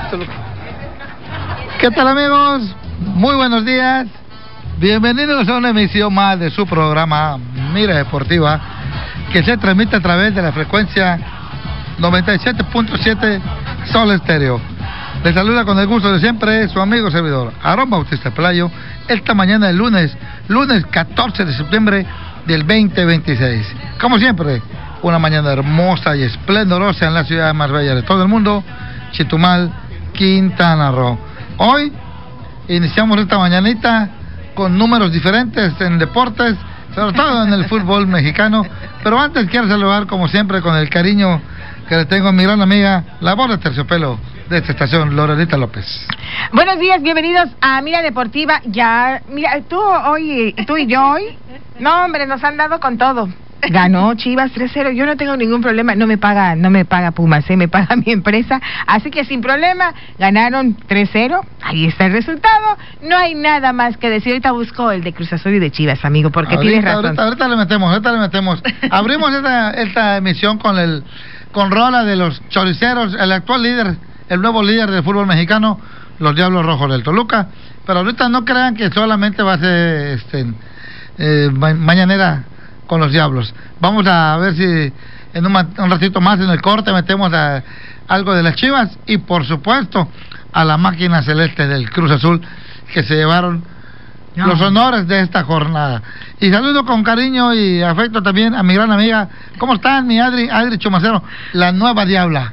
Toluca. ¿Qué tal, amigos? Muy buenos días. Bienvenidos a una emisión más de su programa Mira Deportiva, que se transmite a través de la frecuencia 97.7 Sol Estéreo. Les saluda con el gusto de siempre su amigo servidor Aarón Bautista Pelayo, esta mañana del lunes 14 de septiembre del 2026. Como siempre, una mañana hermosa y esplendorosa en la ciudad más bella de todo el mundo, Chetumal, Quintana Roo. Hoy iniciamos esta mañanita con números diferentes en deportes, sobre todo en el fútbol mexicano, pero antes quiero saludar como siempre con el cariño que le tengo a mi gran amiga, la voz de terciopelo de esta estación, Lorenita López. Buenos días, bienvenidos a Mira Deportiva. Ya, mira, tú y yo hoy, no hombre, nos han dado con todo. Ganó Chivas 3-0, yo no tengo ningún problema, no me paga Pumas, me paga mi empresa, así que sin problema, ganaron 3-0, ahí está el resultado, no hay nada más que decir. Ahorita busco el de Cruz Azul y de Chivas, amigo, porque tienes razón. Ahorita le metemos. Abrimos esta emisión con rola de los choriceros, el actual líder, el nuevo líder del fútbol mexicano, los Diablos Rojos del Toluca, pero ahorita no crean que solamente va a ser mañanera con los Diablos. Vamos a ver si en un ratito más en el corte metemos algo de las Chivas y por supuesto a la máquina celeste del Cruz Azul, que se llevaron los honores de esta jornada. Y saludo con cariño y afecto también a mi gran amiga. ¿Cómo están, mi Adri Chumacero, la nueva Diabla?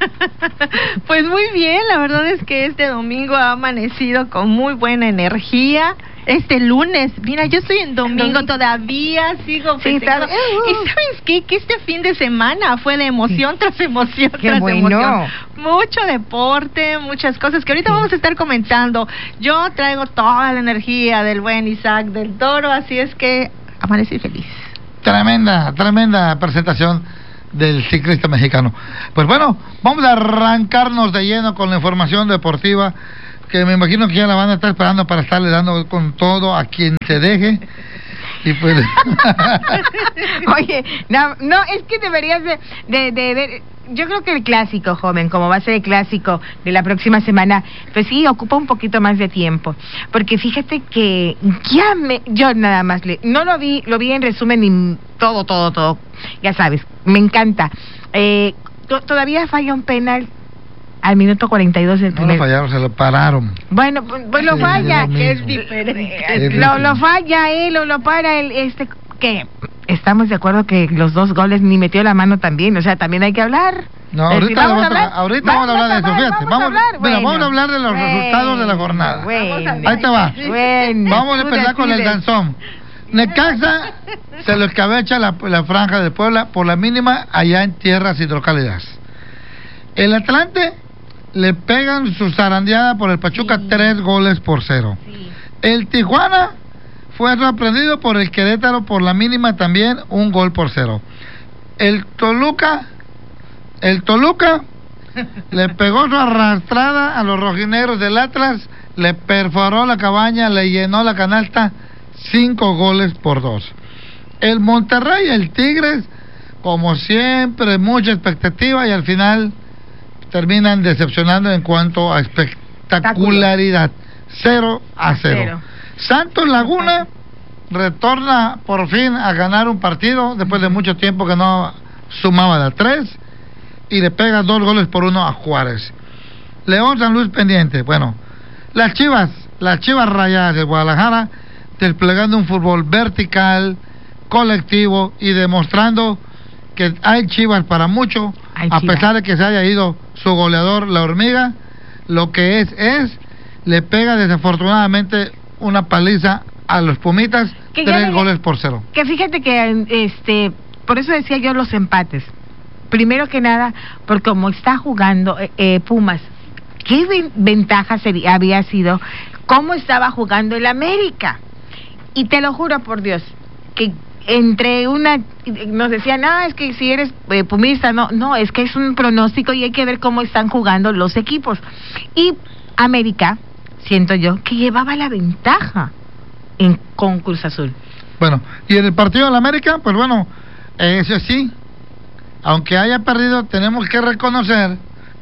Pues muy bien, la verdad es que este domingo ha amanecido con muy buena energía. Este lunes, mira, yo estoy en domingo todavía, sigo festejando. ¿Y sabes qué? Que este fin de semana fue de emoción tras emoción tras emoción. Mucho deporte, muchas cosas que ahorita vamos a estar comentando. Yo traigo toda la energía del buen Isaac del Toro, así es que amanecí feliz. Tremenda presentación del ciclista mexicano. Pues bueno, vamos a arrancarnos de lleno con la información deportiva, que me imagino que ya la van a estar esperando para estarle dando con todo a quien se deje. Y pues Oye, no, es que deberías de yo creo que el clásico, joven, como va a ser el clásico de la próxima semana, pues sí, ocupa un poquito más de tiempo, porque fíjate que yo nada más no lo vi en resumen y todo, ya sabes, me encanta. Todavía falla un penal al minuto 42 del primer. No lo fallaron, se lo pararon. Bueno, pues lo falla, que es diferente. Lo falla él o lo para él, que estamos de acuerdo que los dos goles ni metió la mano también, o sea, también hay que hablar. No, ahorita vamos a hablar de eso, fíjate. Vamos a hablar de los resultados de la jornada. Ahí te va. Vamos a empezar con el danzón. Necaxa se lo escabecha la franja de Puebla por la mínima allá en tierras hidrocálidas. El Atlante le pegan su zarandeada por el Pachuca, 3-0. Sí. El Tijuana fue sorprendido por el Querétaro por la mínima también, 1-0. El Toluca le pegó su arrastrada a los rojinegros del Atlas, le perforó la cabaña, le llenó la canasta, 5-2. El Monterrey y el Tigres, como siempre, mucha expectativa y al final terminan decepcionando en cuanto a espectacularidad, 0-0. Santos Laguna retorna por fin a ganar un partido después de mucho tiempo que no sumaba de 3 y le pega 2-1 a Juárez. León San Luis pendiente. Bueno, las Chivas Rayadas de Guadalajara desplegando un fútbol vertical, colectivo y demostrando que hay Chivas para mucho, a pesar de que se haya ido su goleador, la Hormiga. Lo que es le pega desafortunadamente una paliza a los Pumitas, 3-0. Que fíjate que por eso decía yo los empates. Primero que nada, por cómo está jugando Pumas, qué ventaja había sido cómo estaba jugando el América. Y te lo juro por Dios, que nos decían, es que si eres pumista, no, es que es un pronóstico y hay que ver cómo están jugando los equipos. Y América, siento yo, que llevaba la ventaja con Cruz Azul. Bueno, y en el partido de la América, pues bueno, eso sí, aunque haya perdido, tenemos que reconocer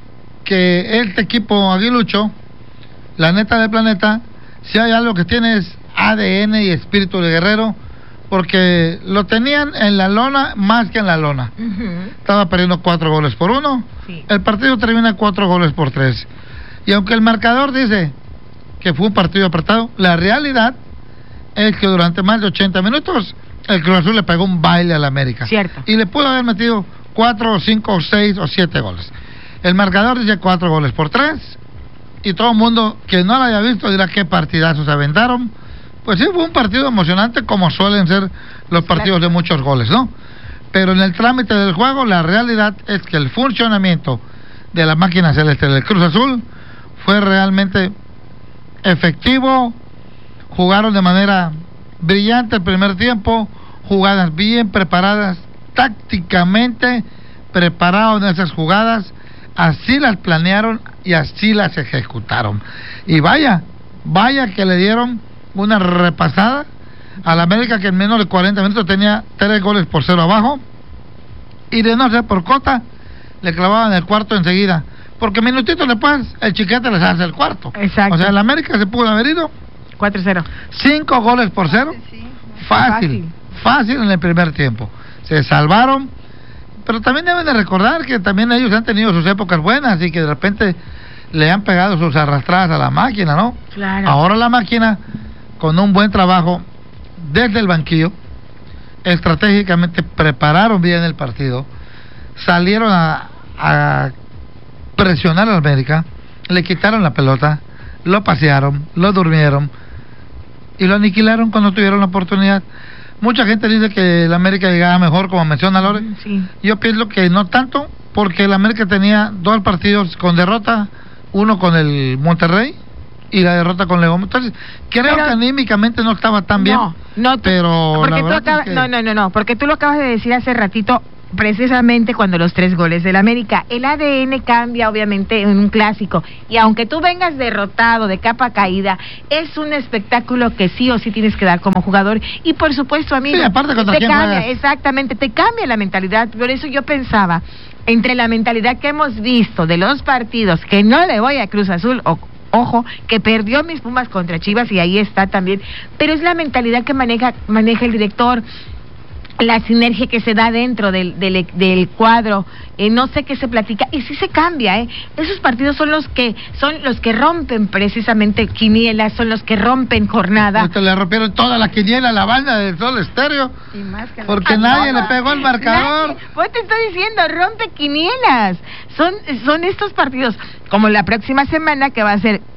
que este equipo aguilucho, la neta del planeta, si hay algo que tiene es ADN y espíritu de guerrero, porque lo tenían en la lona más que en la lona. Estaba perdiendo 4-1. Sí. El partido termina 4-3. Y aunque el marcador dice que fue un partido apretado, la realidad es que durante más de 80 minutos el Cruz Azul le pegó un baile al América. Cierto. Y le pudo haber metido 4, 5, 6 o 7 goles. El marcador dice 4-3. Y todo el mundo que no lo haya visto dirá qué partidazos se aventaron. Pues sí, fue un partido emocionante, como suelen ser los partidos de muchos goles, ¿no? Pero en el trámite del juego, la realidad es que el funcionamiento de la máquina celeste del Cruz Azul fue realmente efectivo. Jugaron de manera brillante el primer tiempo, jugadas bien preparadas, tácticamente preparados en esas jugadas, así las planearon y así las ejecutaron. Y vaya que le dieron una repasada a la América, que en menos de 40 minutos tenía 3-0 abajo, y de no ser por cota le clavaban el cuarto enseguida, porque minutitos después el Chiquete les hace el cuarto. Exacto. O sea, el América se pudo haber ido 4-0. 5-0. Fácil en el primer tiempo. Se salvaron, pero también deben de recordar que también ellos han tenido sus épocas buenas y que de repente le han pegado sus arrastradas a la máquina, ¿no? Claro. Ahora la máquina, con un buen trabajo desde el banquillo, estratégicamente prepararon bien el partido, salieron a presionar a América, le quitaron la pelota, lo pasearon, lo durmieron y lo aniquilaron cuando tuvieron la oportunidad. Mucha gente dice que el América llegaba mejor, como menciona Lore. Sí. Yo pienso que no tanto, porque el América tenía 2 partidos con derrota, uno con el Monterrey y la derrota con León. Entonces, creo que anímicamente no estaba tan bien. Pero porque porque tú lo acabas de decir hace ratito, precisamente cuando los 3 goles del América. El ADN cambia obviamente en un clásico, y aunque tú vengas derrotado de capa caída, es un espectáculo que sí o sí tienes que dar como jugador. Y por supuesto, amigo, sí, aparte contra te quién cambia, juegas. exactamente, te cambia la mentalidad. Por eso yo pensaba, entre la mentalidad que hemos visto de los partidos, que no le voy a Cruz Azul, ojo, que perdió mis Pumas contra Chivas, y ahí está también, pero es la mentalidad que maneja el director, la sinergia que se da dentro del cuadro, no sé qué se platica, y sí se cambia, esos partidos son los que rompen precisamente quinielas, son los que rompen jornada. Pues le rompieron toda la quiniela a la banda de Sol Estéreo, y más que porque nadie le pegó el marcador. Pues te estoy diciendo, rompe quinielas. Son estos partidos, como la próxima semana que va a ser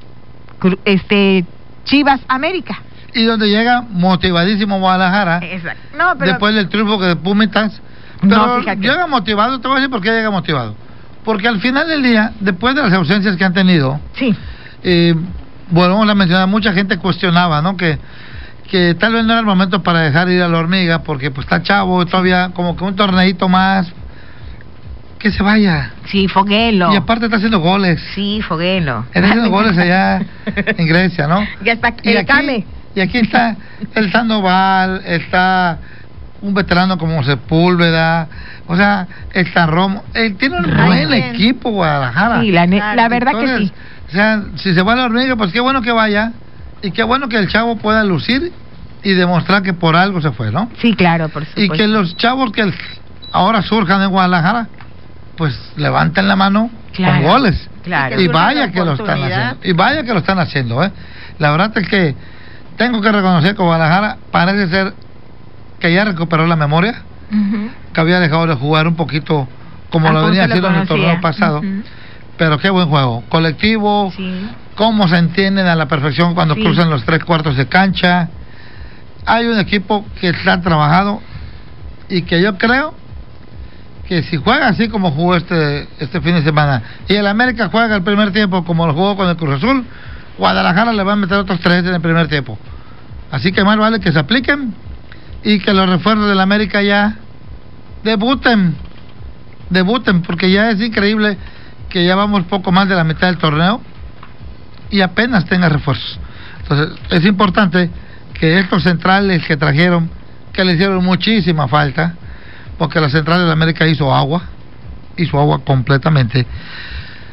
Chivas América. Y donde llega motivadísimo Guadalajara. Exacto. No, pero después del triunfo de Pumitas. Pero no, fíjate, llega motivado. Te voy a decir por qué llega motivado. Porque al final del día, después de las ausencias que han tenido, sí, volvemos a mencionar, mucha gente cuestionaba, ¿no? Que tal vez no era el momento para dejar ir a la Hormiga, porque pues está chavo, todavía como que un torneito más, que se vaya. Sí, foguelo. Y aparte está haciendo goles. Sí, foguelo. Está haciendo goles allá en Grecia, ¿no? Ya está y aquí está el Sandoval, está un veterano como Sepúlveda, o sea, está Romo. Tiene un buen equipo Guadalajara. Sí, la verdad. Entonces, que sí. O sea, si se va a la Hormiga, pues qué bueno que vaya, y qué bueno que el chavo pueda lucir y demostrar que por algo se fue, ¿no? Sí, claro, por supuesto. Y que los chavos que ahora surjan en Guadalajara, pues levanten la mano, claro, con goles. Claro. Y vaya que lo están haciendo. Y vaya que lo están haciendo, La verdad es que tengo que reconocer que Guadalajara parece ser que ya recuperó la memoria, que había dejado de jugar un poquito como lo venía haciendo en el torneo pasado. Pero qué buen juego, colectivo, sí, cómo se entienden a la perfección cuando sí cruzan los 3/4 de cancha. Hay un equipo que está trabajado y que yo creo que si juega así como jugó este fin de semana, y el América juega el primer tiempo como lo jugó con el Cruz Azul, Guadalajara le va a meter otros 3 en el primer tiempo. Así que más vale que se apliquen y que los refuerzos del América ya debuten, porque ya es increíble que ya vamos poco más de la mitad del torneo y apenas tenga refuerzos. Entonces es importante que estos centrales que trajeron, que le hicieron muchísima falta, porque la central de la América hizo agua completamente,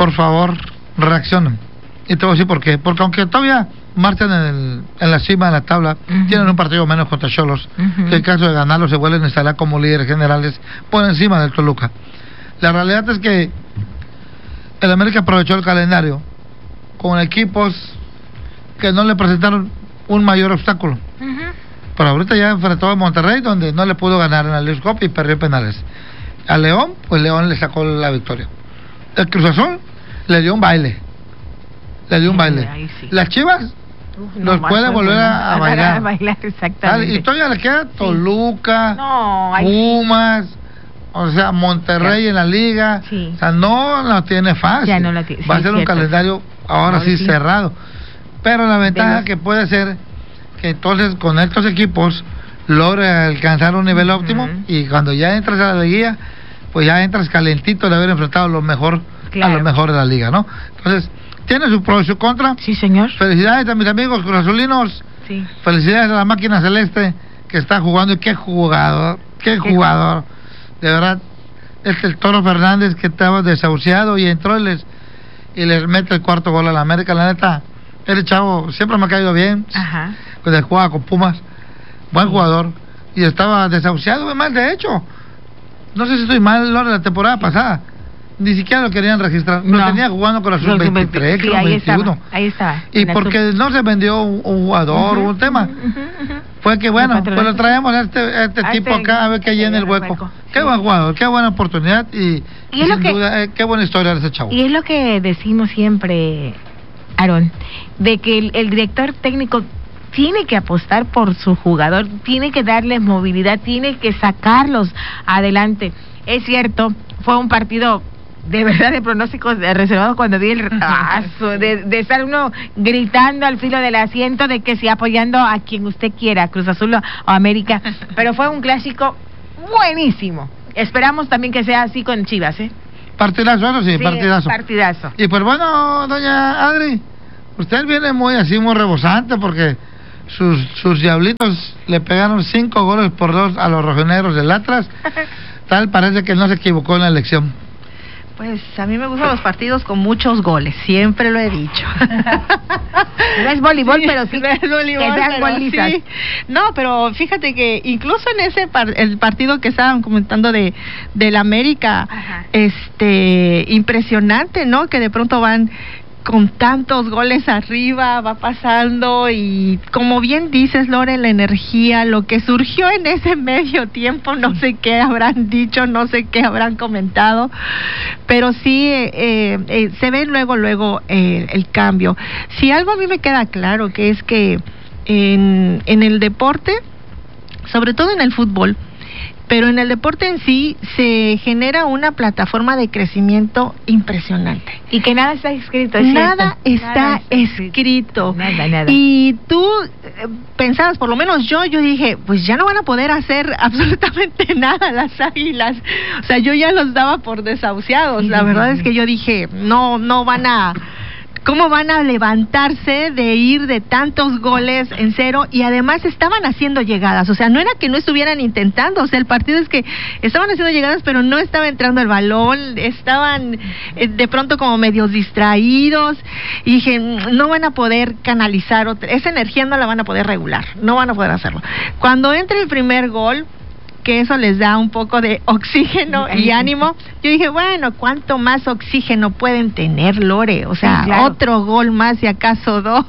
por favor, reaccionen. Y te voy a decir por qué. Porque aunque todavía marchan en la cima de la tabla, tienen un partido menos contra Xolos, que en caso de ganarlo se vuelven a instalar como líderes generales por encima del Toluca. La realidad es que el América aprovechó el calendario con equipos que no le presentaron un mayor obstáculo. Pero ahorita ya enfrentó a Monterrey, donde no le pudo ganar en la Leagues Cup y perdió penales. A León, pues León le sacó la victoria. El Cruz Azul le dio un baile. Sí. Las Chivas nos puede volver a bailar. Exactamente. Y todavía le queda Toluca, Pumas, o sea, Monterrey en la liga. O sea, no la tiene fácil. Ya no la tiene. Va a ser un calendario ahora sí cerrado. Pero la ventaja que puede ser que entonces con estos equipos logre alcanzar un nivel óptimo, y cuando ya entras a la liguilla, pues ya entras calentito de haber enfrentado a lo mejor de la liga, ¿no? Entonces, tiene su pro y su contra. Sí, señor. Felicidades a mis amigos cruzazulinos. Sí. Felicidades a la máquina celeste que está jugando, y qué jugador. De verdad, es el Toro Fernández, que estaba desahuciado y entró y les mete el cuarto gol a la América. La neta, el chavo siempre me ha caído bien. Cuando jugaba con Pumas, buen jugador, y estaba desahuciado. Además, de hecho, no sé si estoy mal, la temporada pasada ni siquiera lo querían registrar. Lo tenía jugando con la sub-23, sí, ahí 21. Estaba. Y porque no se vendió un jugador, un tema. Fue que bueno, pues lo traemos a este tipo acá a ver qué llena el hueco. Qué buen jugador, qué buena oportunidad, y sin duda, qué buena historia de ese chavo. Y es lo que decimos siempre, Aarón, de que el director técnico tiene que apostar por su jugador, tiene que darles movilidad, tiene que sacarlos adelante. Es cierto, fue un partido de verdad de pronósticos reservados, cuando vi de estar uno gritando al filo del asiento de que sí, apoyando a quien usted quiera, Cruz Azul o América, pero fue un clásico buenísimo. Esperamos también que sea así con Chivas, Partidazo, eso sí, partidazo. Y pues bueno, doña Adri, usted viene muy rebosante, porque sus diablitos le pegaron 5-2 a los rojinegros del Atlas. Tal parece que no se equivocó en la elección. Pues a mí me gustan los partidos con muchos goles, siempre lo he dicho. No es voleibol, pero sí es voleibol, que sean golizas. Sí. No, pero fíjate que incluso en ese el partido que estaban comentando del América, impresionante, ¿no? Que de pronto van con tantos goles arriba, va pasando, y como bien dices, Lore, la energía, lo que surgió en ese medio tiempo, no sé qué habrán dicho, no sé qué habrán comentado, pero sí se ve luego el cambio. Si algo a mí me queda claro, que es que en el deporte, sobre todo en el fútbol, pero en el deporte en sí, se genera una plataforma de crecimiento impresionante. Y que nada está escrito, nada está escrito. Nada. Y tú pensabas, por lo menos yo dije, pues ya no van a poder hacer absolutamente nada las Águilas. O sea, yo ya los daba por desahuciados. La verdad es que yo dije, no van a... ¿Cómo van a levantarse de ir de tantos goles en cero? Y además estaban haciendo llegadas, o sea, no era que no estuvieran intentando, o sea, el partido es que estaban haciendo llegadas, pero no estaba entrando el balón, estaban de pronto como medios distraídos, y dije, no van a poder canalizar esa energía, no la van a poder regular, no van a poder hacerlo. Cuando entra el primer gol, que eso les da un poco de oxígeno y ánimo, yo dije, bueno, ¿cuánto más oxígeno pueden tener, Lore? O sea, otro gol más, y acaso 2.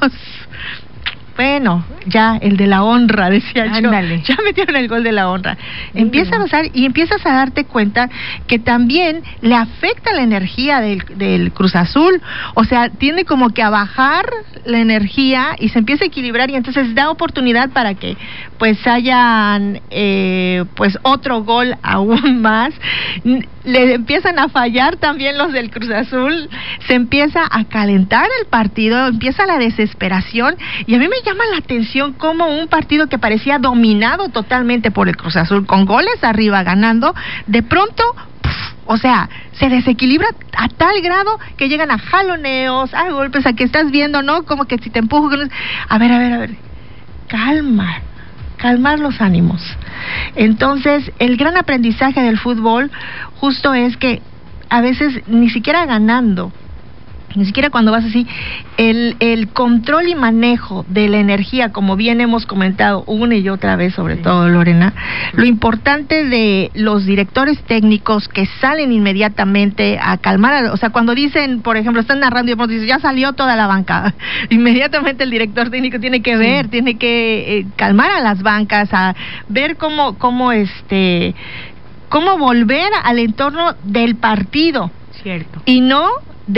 Bueno, ya el de la honra, decía yo. Ya metieron el gol de la honra. Empiezan a usar, y empiezas a darte cuenta que también le afecta la energía del Cruz Azul. O sea, tiende como que a bajar la energía y se empieza a equilibrar, y entonces da oportunidad para que pues hayan pues otro gol aún más. Le empiezan a fallar también los del Cruz Azul, se empieza a calentar el partido, empieza la desesperación, y a mí me llama la atención cómo un partido que parecía dominado totalmente por el Cruz Azul, con goles arriba ganando, de pronto, o sea, se desequilibra a tal grado que llegan a jaloneos, a golpes, a que estás viendo, ¿no? Como que si te empujo, a ver, calmar los ánimos. Entonces, el gran aprendizaje del fútbol justo es que a veces ni siquiera ganando ni siquiera cuando vas así, el control y manejo de la energía, como bien hemos comentado una y otra vez, sobre todo Lorena, lo importante de los directores técnicos que salen inmediatamente a calmar, o sea, cuando dicen, por ejemplo, están narrando y de pronto dicen, ya salió toda la banca, inmediatamente el director técnico tiene que ver, tiene que calmar a las bancas, a ver cómo volver al entorno del partido. Cierto. Y no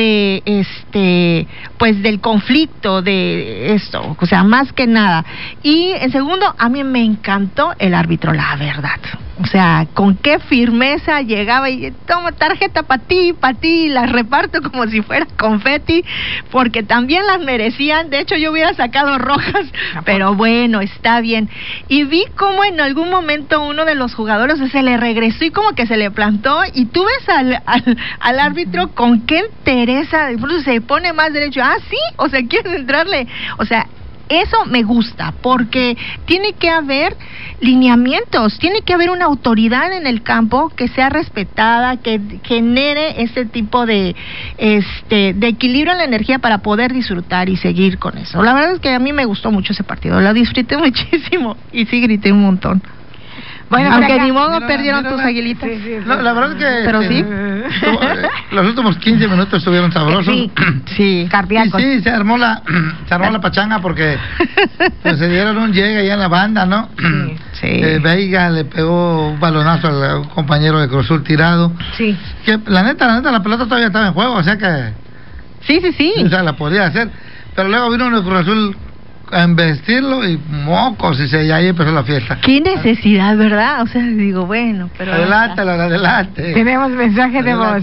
de pues del conflicto de esto, o sea, más que nada. Y en segundo, a mí me encantó el árbitro, la verdad. O sea, con qué firmeza llegaba y toma tarjeta para ti, las reparto como si fuera confeti, porque también las merecían. De hecho, yo hubiera sacado rojas, pero bueno, está bien. Y vi como en algún momento uno de los jugadores se le regresó y como que se le plantó, y tú ves al árbitro con qué entereza, incluso se pone más derecho. Ah, sí, o sea, quieres entrarle, o sea, eso me gusta, porque tiene que haber lineamientos, tiene que haber una autoridad en el campo que sea respetada, que genere ese tipo de equilibrio en la energía para poder disfrutar y seguir con eso. La verdad es que a mí me gustó mucho ese partido, lo disfruté muchísimo y sí grité un montón. Bueno, aunque ni modo perdieron tus aguilitas. Sí. No, la verdad es que... Pero sí. Los últimos 15 minutos estuvieron sabrosos. Sí, cardíacos. Sí, se armó la pachanga porque pues, se dieron un llegue allá en la banda, ¿no? Sí. Veiga le pegó un balonazo al compañero de Cruz Azul tirado. Sí. Que la neta, la pelota todavía estaba en juego, o sea que... Sí. O sea, la podía hacer. Pero luego vino el Cruz Azul a embestirlo y mocos, y ahí empezó la fiesta. Qué necesidad, ¿verdad? O sea, digo, bueno, pero... Adelante. Tenemos mensaje de voz.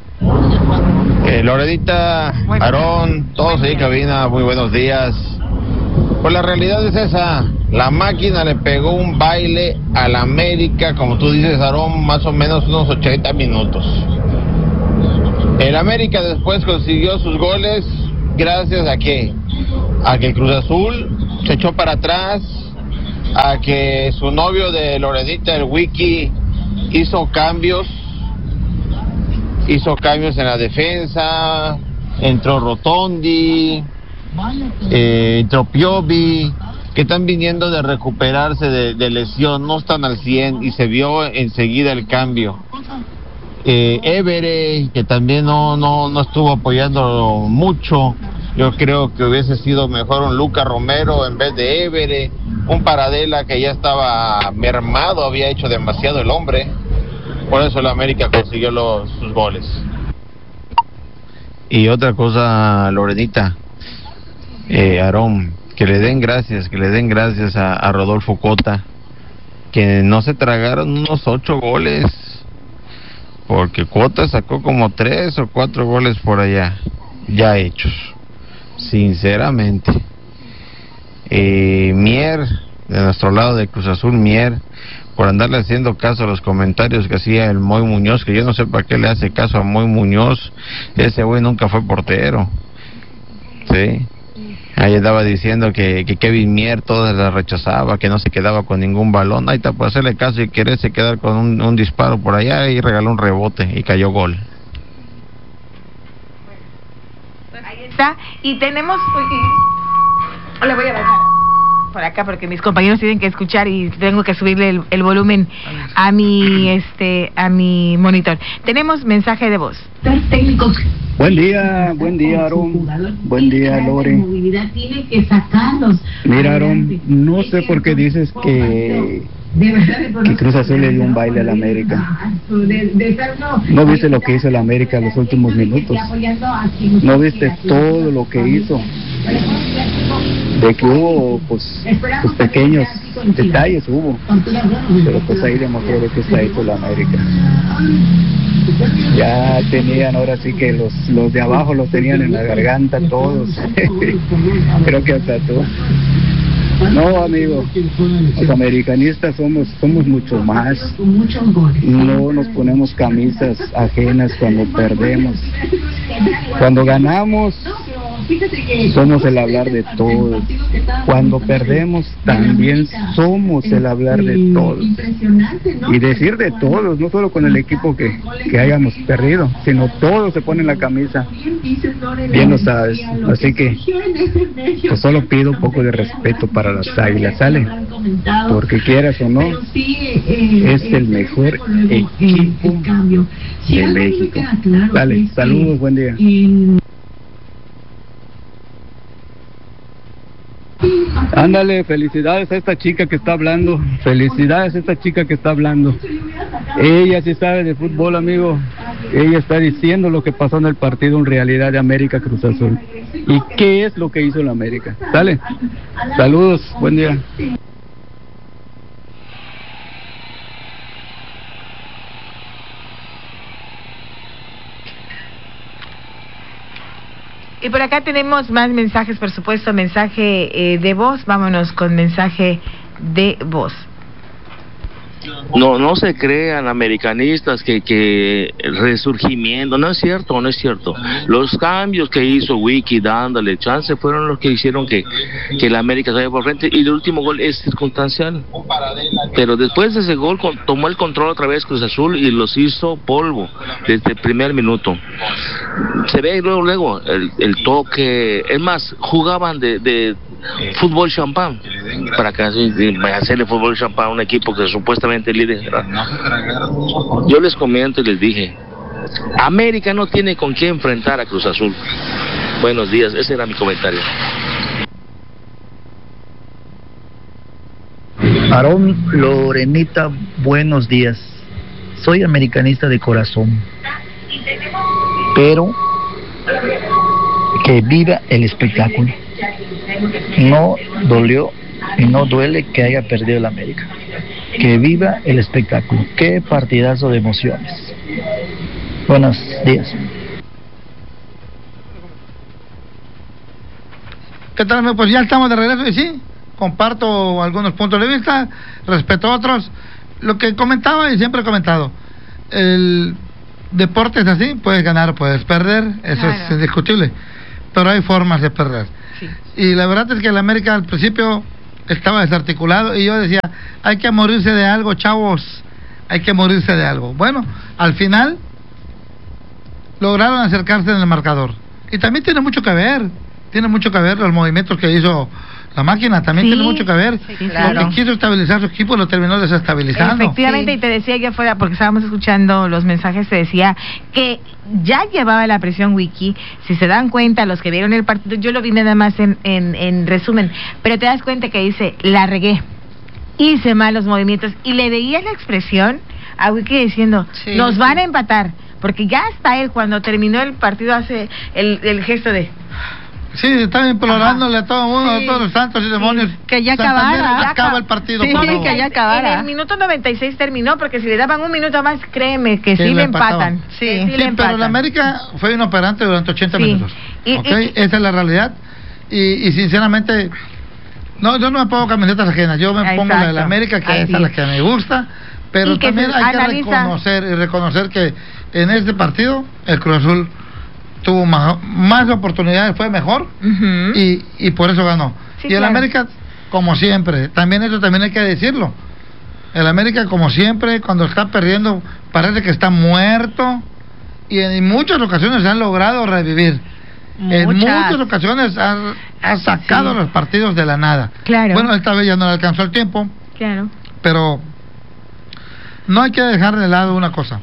Loredita, Aarón, todos ahí en cabina, muy buenos días. Pues la realidad es esa, la máquina le pegó un baile al América, como tú dices, Aarón, más o menos unos 80 minutos. El América después consiguió sus goles gracias a que el Cruz Azul se echó para atrás, a que su novio de Loredita, el Wiki, hizo cambios en la defensa, entró Rotondi, entró Piovi, que están viniendo de recuperarse de lesión, no están al 100 y se vio enseguida el cambio. Évere, que también no estuvo apoyando mucho. Yo creo que hubiese sido mejor un Lucas Romero en vez de Évere, un Paradela que ya estaba mermado, había hecho demasiado el hombre. Por eso la América consiguió sus goles. Y otra cosa, Lorenita, Aarón, que le den gracias a Rodolfo Cota, que no se tragaron unos 8 goles, porque Cota sacó como 3 o 4 goles por allá, ya hechos. Sinceramente, Mier, de nuestro lado de Cruz Azul, Mier, por andarle haciendo caso a los comentarios que hacía el Moy Muñoz, que yo no sé para qué le hace caso a Moy Muñoz, ese güey nunca fue portero, sí, ahí andaba diciendo que Kevin Mier todas las rechazaba, que no se quedaba con ningún balón, ahí está por hacerle caso y quererse quedar con un disparo por allá, y regaló un rebote y cayó gol. Y tenemos, le voy a bajar por acá porque mis compañeros tienen que escuchar y tengo que subirle el volumen a mi monitor. Tenemos mensaje de voz. Buen día, Aarón. Buen día, Lore. Mira, Aarón, no sé por qué dices que Cruz Azul le dio un baile a la América. ¿No viste lo que hizo el América en los últimos minutos? ¿No viste todo lo que hizo? De que hubo pues pequeños detalles pero pues ahí demostró que está hecho la América. Ya tenían, ahora sí que los de abajo los tenían en la garganta todos. Creo que hasta tú. No, amigo, los americanistas somos mucho más. No nos ponemos camisas ajenas cuando perdemos. Cuando ganamos, somos el hablar de todos. Cuando perdemos, también somos el hablar de todos. Y decir de todos, no solo con el equipo que hayamos perdido, sino todos se ponen la camisa. Bien lo sabes. Así que, pues solo pido un poco de respeto para las Águilas, ¿sale? Porque quieras o no, es el mejor equipo de México. Dale, saludos, buen día. Ándale, felicidades a esta chica que está hablando. Felicidades a esta chica que está hablando. Ella sí sabe de fútbol, amigo. Ella está diciendo lo que pasó en el partido en realidad de América Cruz Azul. ¿Y qué es lo que hizo la América? Dale, saludos, buen día. Y por acá tenemos más mensajes, por supuesto, mensaje de voz. Vámonos con mensaje de voz. No se crean americanistas que resurgimiento, no es cierto. Los cambios que hizo Wiki dándole chance fueron los que hicieron que la América se vaya por frente, y el último gol es circunstancial. Pero después de ese gol tomó el control otra vez Cruz Azul y los hizo polvo desde el primer minuto. Se ve luego el toque, es más, jugaban de fútbol champán para que hacerle fútbol champán a un equipo que supuestamente líder. Yo les comento y les dije, América no tiene con qué enfrentar a Cruz Azul. Buenos días, ese era mi comentario. Aarón Lorenita, buenos días. Soy americanista de corazón, pero que viva el espectáculo. No dolió y no duele que haya perdido el América. Que viva el espectáculo. Qué partidazo de emociones. Buenos días. ¿Qué tal? Pues ya estamos de regreso y sí, comparto algunos puntos de vista, respeto otros. Lo que comentaba y siempre he comentado, el deporte es así, puedes ganar, puedes perder, eso claro, es indiscutible, pero hay formas de perder. Sí. Y la verdad es que el América al principio estaba desarticulado y yo decía, hay que morirse de algo, chavos, hay que morirse de algo. Bueno, al final lograron acercarse en el marcador. Y también tiene mucho que ver los movimientos que hizo la máquina, también tiene mucho que ver, sí, claro, porque quiso estabilizar su equipo, lo terminó desestabilizando. Efectivamente, sí. Y te decía yo afuera, porque estábamos escuchando los mensajes, te decía que ya llevaba la presión Wiki. Si se dan cuenta, los que vieron el partido, yo lo vi nada más en resumen, pero te das cuenta que dice, la regué, hice malos movimientos, y le veía la expresión a Wiki diciendo, nos van a empatar, porque ya hasta él cuando terminó el partido hace el gesto de... Sí, están implorándole a todo el mundo, a todos los santos y demonios. Que ya acabara. Acaba el partido. Sí, que ya acabara. En el minuto 96 terminó, porque si le daban un minuto más, créeme que sí le empatan. Sí, pero la América fue inoperante durante 80 minutos. Esa es la realidad. Y sinceramente, yo no me pongo camisetas ajenas. Yo me pongo la de la América, que esa es la que me gusta. Pero también hay que reconocer que en este partido el Cruz Azul tuvo más oportunidades, fue mejor, y por eso ganó. Sí, y el América, como siempre, también hay que decirlo, el América, como siempre, cuando está perdiendo, parece que está muerto, y en muchas ocasiones han logrado revivir. En muchas ocasiones ha sacado los partidos de la nada. Claro. Bueno, esta vez ya no le alcanzó el tiempo. Claro. Pero no hay que dejar de lado una cosa.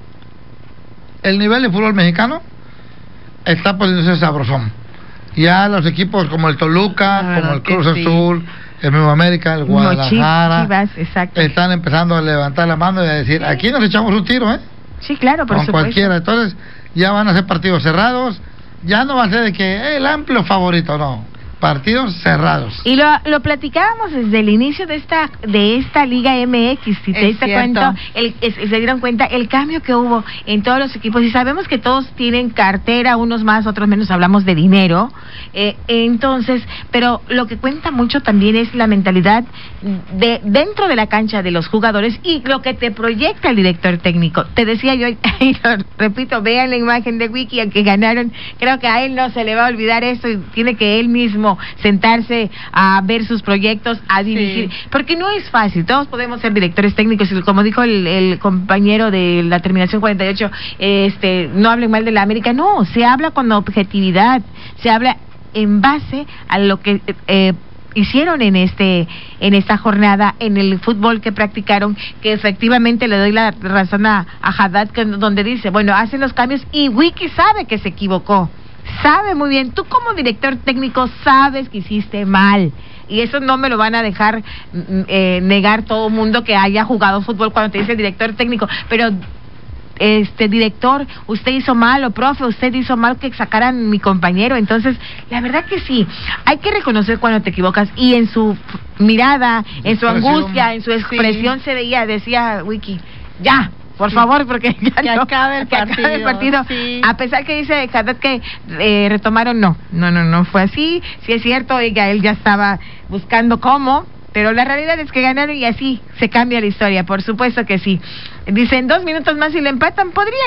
El nivel de fútbol mexicano está poniéndose sabrosón. Ya los equipos como el Toluca, como el Cruz Azul, el mismo América, el Guadalajara, están empezando a levantar la mano y a decir, aquí nos echamos un tiro, Sí, claro, por supuesto. Con cualquiera. Entonces ya van a ser partidos cerrados, ya no va a ser de que el amplio favorito, no. partidos cerrados. Y lo platicábamos desde el inicio de esta Liga MX, si te diste cuenta, se dieron cuenta el cambio que hubo en todos los equipos, y sabemos que todos tienen cartera, unos más, otros menos, hablamos de dinero, entonces, pero lo que cuenta mucho también es la mentalidad dentro de la cancha de los jugadores y lo que te proyecta el director técnico. Te decía yo, y lo repito, vean la imagen de Wiki, aunque ganaron, creo que a él no se le va a olvidar esto, y tiene que él mismo sentarse a ver sus proyectos, a dirigir, porque no es fácil. Todos podemos ser directores técnicos, y como dijo el compañero de la terminación 48, no hablen mal de la América. No, se habla con objetividad, se habla en base a lo que hicieron en esta jornada, en el fútbol que practicaron, que efectivamente le doy la razón a Haddad, donde dice, bueno, hacen los cambios y Wiki sabe que se equivocó, sabe muy bien, tú como director técnico sabes que hiciste mal, y eso no me lo van a dejar negar todo el mundo que haya jugado fútbol cuando te dice el director técnico, pero director, usted hizo mal, o profe, usted hizo mal que sacaran mi compañero. Entonces, la verdad que sí, hay que reconocer cuando te equivocas, y en su mirada, en su angustia, en su expresión se veía, decía Wiki, ya, por favor, porque ya no, acabe el partido. Sí. A pesar que dice Haddad que retomaron, no fue así. Sí es cierto, él ya estaba buscando cómo, pero la realidad es que ganaron y así se cambia la historia, por supuesto que sí. Dicen 2 minutos más y le empatan,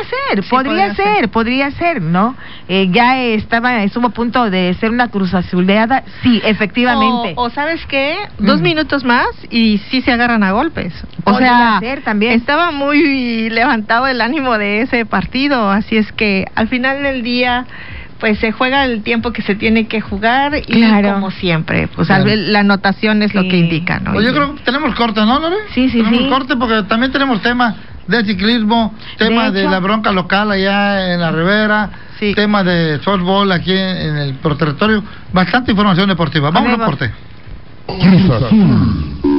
podría ser, ¿no? Ya estuvo a punto de ser una cruzazuleada, sí, efectivamente. O ¿sabes qué? 2 minutos más y sí se agarran a golpes. O sea, también estaba muy levantado el ánimo de ese partido, así es que al final del día pues se juega el tiempo que se tiene que jugar, y como siempre, pues la anotación es lo que indica, ¿no? Pues yo creo que tenemos corte, ¿no, Lore? Sí. Tenemos corte porque también tenemos tema de ciclismo, tema de la bronca local allá en la Ribera, tema de softball aquí en el territorio, bastante información deportiva. Vamos a corte.